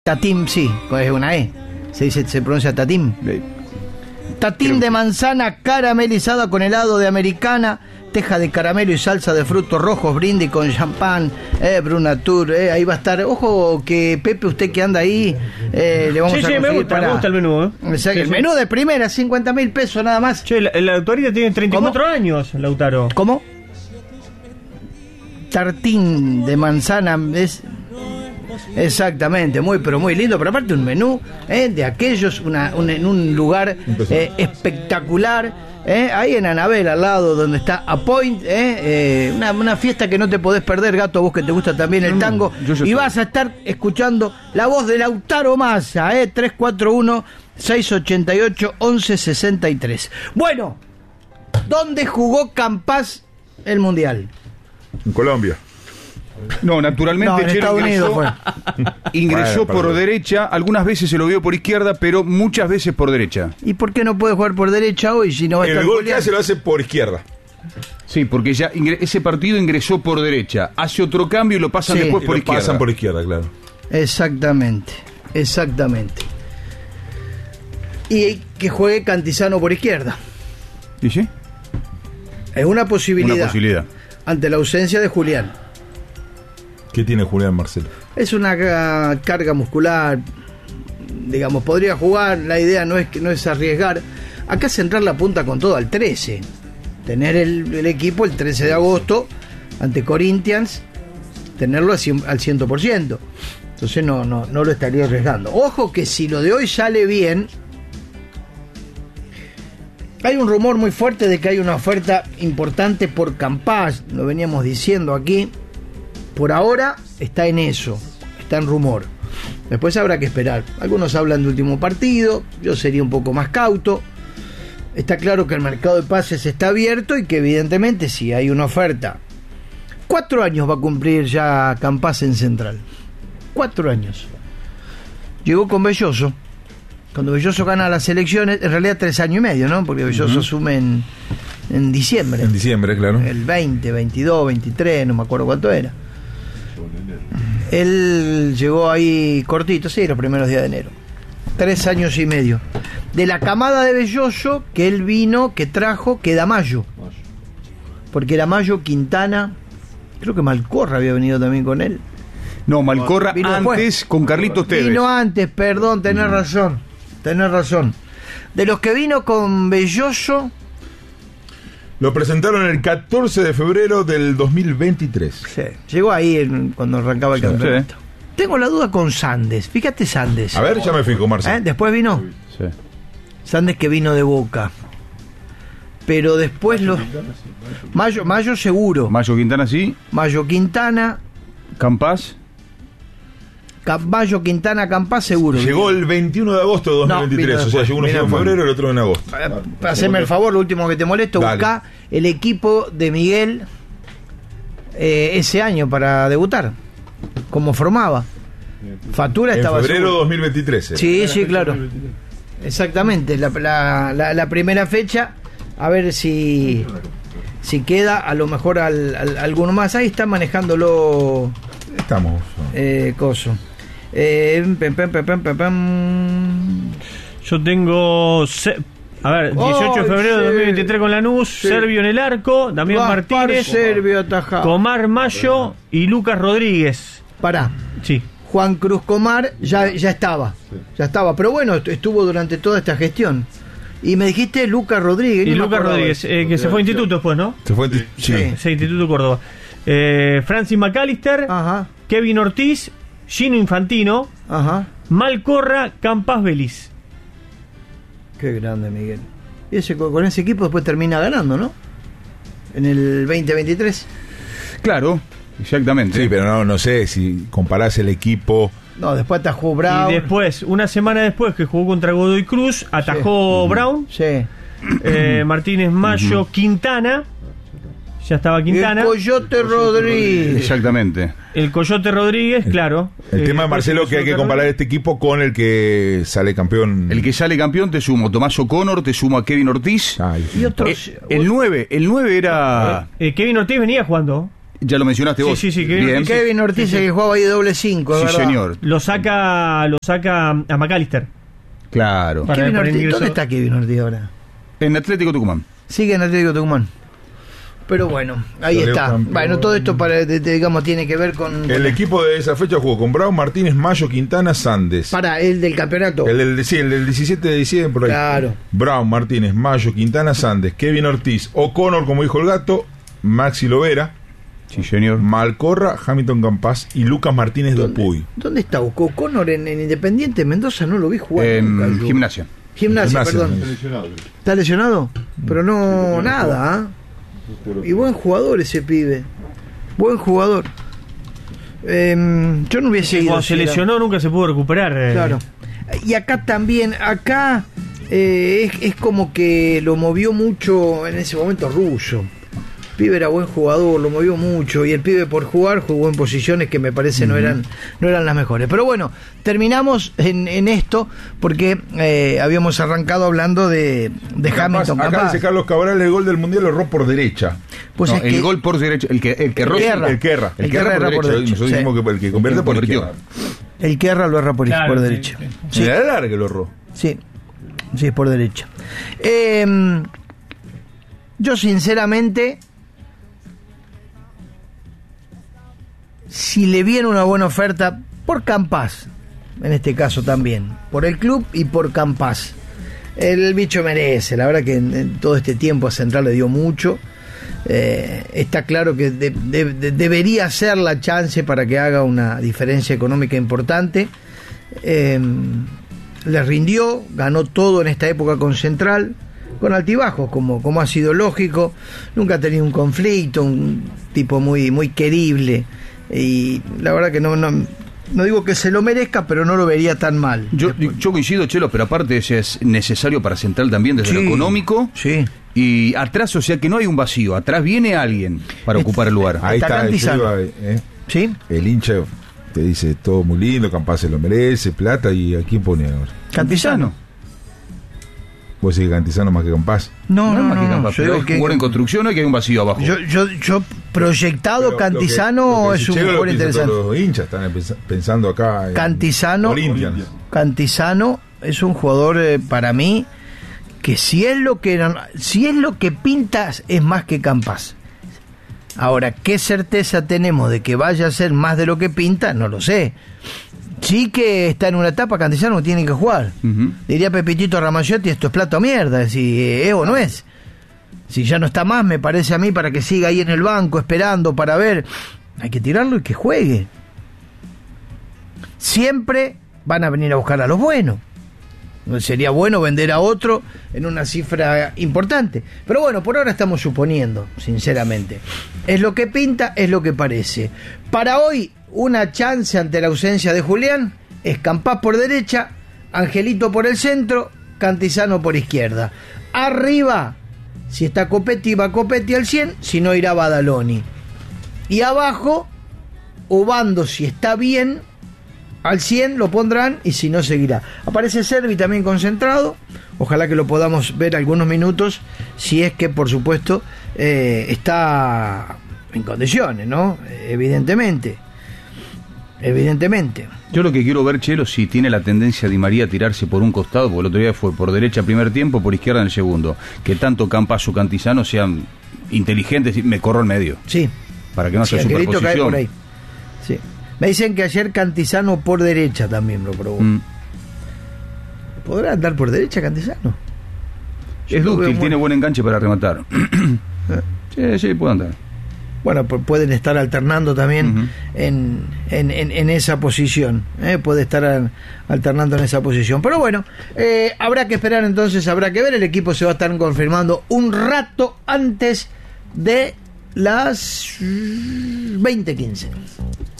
Tatim, sí, es una E. Se pronuncia tatim. Tatim de manzana caramelizada con helado de americana, teja de caramelo y salsa de frutos rojos, brindis con champán, Brunatur, ahí va a estar. Ojo que Pepe, usted que anda ahí, le vamos a conseguir. Me gusta el menú. O sea, el menú de primera, 50.000 pesos nada más. Che, la autorita tiene 34 años, Lautaro. ¿Cómo? Tartín de manzana es... Exactamente, pero muy lindo, pero aparte un menú de aquellos, en un lugar espectacular, ahí en Anabel, al lado donde está Apoint, una fiesta que no te podés perder, gato, vos que te gusta también el tango, y vas a estar escuchando la voz de Lautaro Massa, 341-688-1163. Bueno, ¿dónde jugó Campás el Mundial? En Colombia. No, naturalmente en Estados Unidos fue. Ingresó por derecha, algunas veces se lo vio por izquierda, pero muchas veces por derecha. ¿Y por qué no puede jugar por derecha hoy si no va a estar el gol Julián? que hace lo hace por izquierda. Sí, porque ya ese partido ingresó por derecha, hace otro cambio y lo pasan después por izquierda. Pasan por izquierda, claro. Exactamente. Y que juegue Cantizano por izquierda. ¿Y sí? Es una posibilidad. Ante la ausencia de Julián. ¿Qué tiene Julián Marcelo? Es una carga muscular, digamos, podría jugar, la idea no es arriesgar. Acá centrar la punta con todo al 13. Tener el equipo el 13 de agosto ante Corinthians, tenerlo al 100%. Entonces no lo estaría arriesgando. Ojo que si lo de hoy sale bien, hay un rumor muy fuerte de que hay una oferta importante por Campás, lo veníamos diciendo aquí. Por ahora está en eso, está en rumor. Después habrá que esperar. Algunos hablan de último partido, yo sería un poco más cauto. Está claro que el mercado de pases está abierto y que evidentemente si hay una oferta. 4 años va a cumplir ya Campás en Central. 4 años. Llegó con Belloso. Cuando Belloso gana las elecciones, en realidad 3 años y medio, ¿no? Porque Belloso asume en diciembre. En diciembre, claro. El 20, 22, 23, no me acuerdo cuánto era. Él llegó ahí cortito, sí, los primeros días de enero. 3 años y medio. De la camada de Belloso, que él vino, que trajo, queda Mayo. Porque era Mayo, Quintana, creo que Malcorra había venido también con él. No, Malcorra vino antes después. Con Carlitos Tevez. Vino antes, perdón, tenés razón. De los que vino con Belloso... Lo presentaron el 14 de febrero del 2023. Sí, llegó ahí cuando arrancaba el campeonato. Sí. Tengo la duda con Sandes. Fíjate Sandes. A ver, ya me fijo, Marcelo. Después vino. Sí. Sandes que vino de Boca. Pero después Mayo seguro. Mayo Quintana sí. Mayo Quintana. Campás. Mayo Quintana Campás seguro. Llegó el 21 de agosto de 2023. O sea, llegó uno en febrero y el otro en agosto. Haceme el favor, lo último que te molesto. Buscá el equipo de Miguel ese año para debutar. ¿Cómo formaba? Fatura estaba en febrero de seguro. 2023. Sí, claro. Exactamente. La primera fecha. A ver si queda a lo mejor alguno más. Ahí está manejándolo. Estamos. Coso. Yo tengo 18 de febrero de 2023 con Lanús, Servio en el arco, Damián Martínez, Servio atajado, Comar Mayo y Lucas Rodríguez. Pará. Sí. Juan Cruz Comar ya estaba. Ya estaba, pero bueno, estuvo durante toda esta gestión. Y me dijiste Lucas Rodríguez. Y Lucas Rodríguez, que se fue a Instituto después, ¿no? Se fue sí, Instituto Córdoba. Francis McAllister, ajá. Kevin Ortiz, Gino Infantino, ajá. Malcorra, Campás Vélez. Qué grande, Miguel. Y con ese equipo después termina ganando, ¿no? En el 2023. Claro, exactamente. Sí, pero no sé si comparás el equipo. No, después atajó Brown. Y después, una semana después que jugó contra Godoy Cruz, atajó Brown. Sí. Martínez Mayo, Quintana. Ya estaba Quintana. El Coyote Rodríguez. Exactamente. El Coyote Rodríguez, claro. El tema de Marcelo que hay que comparar este equipo con el que sale campeón. El que sale campeón te sumo Tomás O'Connor, te sumo a Kevin Ortiz. Y otros. El 9 era... Kevin Ortiz venía jugando. Ya lo mencionaste vos. Sí, Bien. Kevin Ortiz, que jugaba ahí de doble 5, Sí, ¿verdad? señor. Lo saca a McAllister. Claro. Para Kevin el Ortiz, ingreso. ¿dónde está Kevin Ortiz ahora? En Atlético Tucumán. Sigue en Atlético Tucumán. Pero bueno, ahí Salió está. campeón. Bueno, todo esto digamos tiene que ver con El equipo de esa fecha jugó con Brown, Martínez, Mayo, Quintana, Sandes. para el del campeonato. El del 17 de diciembre, por ahí. Claro. Brown, Martínez, Mayo, Quintana, Sandes, Kevin Ortiz, O'Connor, como dijo el gato, Maxi Lovera, Sí, señor. Malcorra, Hamilton Campas y Lucas Martínez Dupuy. ¿Dónde está O'Connor en Independiente Mendoza? No lo vi jugar nunca, yo. Gimnasia. Gimnasia, perdón. ¿Está lesionado? Pero no, nada. ¿Ah? Y buen jugador ese pibe. Buen jugador. Yo no hubiese ido. Cuando se si era- lesionó nunca se pudo recuperar. Claro. Y acá también, es como que lo movió mucho en ese momento Russo. El pibe era buen jugador, lo movió mucho, y el pibe por jugar jugó en posiciones que me parece no eran las mejores. Pero bueno, terminamos en esto porque habíamos arrancado hablando de Hamilton Acá Campas. dice Carlos Cabral, el gol del Mundial lo erró por derecha. Pues No, es el que gol por derecha, el que Erra. El que erra. El que erra por derecha. Nosotros Sí. dijimos que el que convierte por Convirtió. izquierda. el que erra lo erra por Claro, sí, derecha. sí. Sí. Era largo que lo erró. Sí, es por derecha. Yo sinceramente, si le viene una buena oferta por Campas, en este caso también, por el club y por Campas, el bicho merece. La verdad que en todo este tiempo a Central le dio mucho. Está claro que debería ser la chance para que haga una diferencia económica importante. Le rindió, ganó todo en esta época con Central, con altibajos, como ha sido lógico. Nunca ha tenido un conflicto, un tipo muy, muy querible, y la verdad que no digo que se lo merezca, pero no lo vería tan mal. Yo coincido, Chelo, pero aparte ese es necesario para Central también desde lo Sí, económico. sí. Y atrás, o sea que no hay un vacío, atrás viene alguien para ocupar el lugar. Ahí Está está, Cantizano. ¿Sí? el hincha te dice todo muy lindo, Campas se lo merece, plata, y ¿a quién pone ahora? Cantizano. ¿Vos decís que Cantizano más que Campas? No, es más que Campas, yo pero digo hay jugador en construcción, hay que hay un vacío abajo. yo proyectado Pero Cantizano lo que es un Chelo lo jugador piensa interesante. todos los hinchas están pensando acá en Cantizano es un jugador para mí que si es lo que pintas es más que Campas. Ahora, ¿qué certeza tenemos de que vaya a ser más de lo que pinta? No lo sé. Sí que está en una etapa, Cantizano que tiene que jugar. Ujú. Diría Pepitito Ramagiotti, esto es plato a mierda, si es o no es. Si ya no está más, me parece a mí, para que siga ahí en el banco esperando para ver, hay que tirarlo y que juegue. Siempre van a venir a buscar a los buenos. Sería bueno vender a otro en una cifra importante. Pero bueno, por ahora estamos suponiendo, sinceramente. Es lo que pinta, es lo que parece. Para hoy, una chance ante la ausencia de Julián es Campas por derecha, Angelito por el centro, Cantizano por izquierda. Arriba, si está Copetti, va Copetti al 100, si no irá Badaloni. Y abajo, Obando, si está bien, al 100 lo pondrán, y si no, seguirá. Aparece Servi también concentrado. Ojalá que lo podamos ver algunos minutos, si es que, por supuesto, está en condiciones, ¿no? Evidentemente. Yo lo que quiero ver, Chelo, si tiene la tendencia Di María a tirarse por un costado, porque el otro día fue por derecha primer tiempo, por izquierda en el segundo. Que tanto Campas o Cantizano sean inteligentes y me corro al medio. Sí. Para que no Sí, haya Angelito cae por ahí. superposición. Sí. Me dicen que ayer Cantizano por derecha también lo probó. ¿Podrá andar por derecha Cantizano? Yo Es lo veo dúctil, muy- tiene buen enganche para rematar. Sí, puede andar. Bueno, pueden estar alternando también Ujú. en esa posición. Puede estar alternando en esa posición. Pero bueno, habrá que esperar entonces, habrá que ver. El equipo se va a estar confirmando un rato antes de las 20:15.